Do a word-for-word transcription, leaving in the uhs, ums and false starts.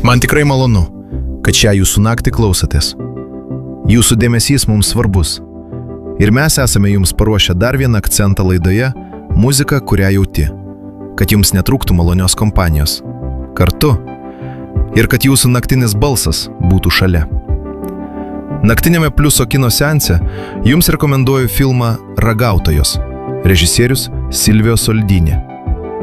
Man tikrai malonu, kad šią jūsų naktį klausotės. Jūsų dėmesys mums svarbus. Ir mes esame jums paruošę dar vieną akcentą laidoje – muzika, kurią jauti. Kad jums netrūktų malonios kompanijos. Kartu. Ir kad jūsų naktinis balsas būtų šalia. Naktinėme Pliuso kino seanse jums rekomenduoju filmą Ragautojos. Režisierius Silvio Soldini.